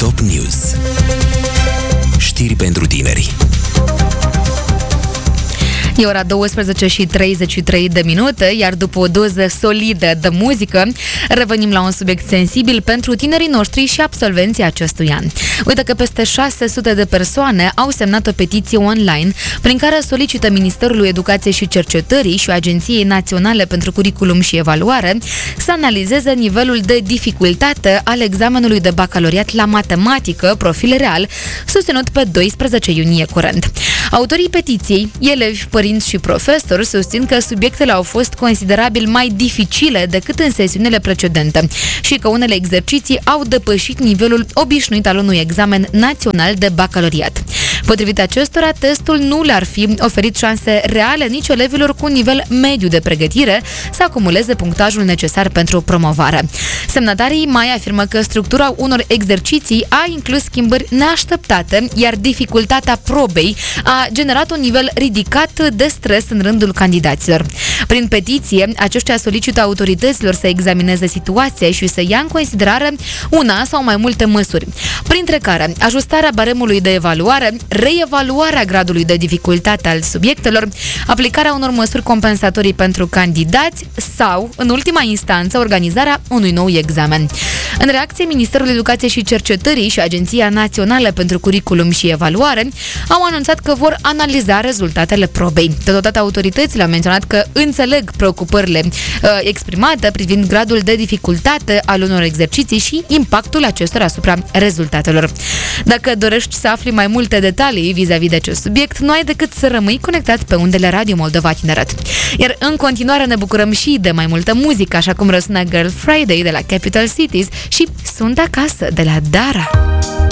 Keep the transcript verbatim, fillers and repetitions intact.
Top News. Știri pentru tineri. E ora douăsprezece și treizeci și trei de minute, iar după o doză solidă de muzică, revenim la un subiect sensibil pentru tinerii noștri și absolvenții acestui an. Uite că peste șase sute de persoane au semnat o petiție online prin care solicită Ministerului Educației și Cercetării și Agenției Naționale pentru Curriculum și Evaluare să analizeze nivelul de dificultate al examenului de bacalaureat la matematică, profil real, susținut pe doisprezece iunie curent. Autorii petiției, elevi, părinți și profesori, susțin că subiectele au fost considerabil mai dificile decât în sesiunile precedente și că unele exerciții au depășit nivelul obișnuit al unui examen național de bacalaureat. Potrivit acestora, testul nu le-ar fi oferit șanse reale nici elevilor cu un nivel mediu de pregătire să acumuleze punctajul necesar pentru promovare. Semnatarii mai afirmă că structura unor exerciții a inclus schimbări neașteptate, iar dificultatea probei a generat un nivel ridicat de stres în rândul candidaților. Prin petiție, aceștia solicită autorităților să examineze situația și să ia în considerare una sau mai multe măsuri, printre care ajustarea baremului de evaluare, reevaluarea gradului de dificultate al subiectelor, aplicarea unor măsuri compensatorii pentru candidați sau, în ultima instanță, organizarea unui nou examen. În reacție, Ministerul Educației și Cercetării și Agenția Națională pentru Curriculum și Evaluare au anunțat că vor analiza rezultatele probei. Totodată, autoritățile au menționat că înțeleg preocupările uh, exprimate privind gradul de dificultate al unor exerciții și impactul acestora asupra rezultatelor. Dacă dorești să afli mai multe detalii vis-a-vis de acest subiect, nu ai decât să rămâi conectat pe undele Radio Moldova Tineret. Iar în continuare ne bucurăm și de mai multă muzică, așa cum răsună Girl Friday de la Capital Cities și Sunt acasă de la Dara.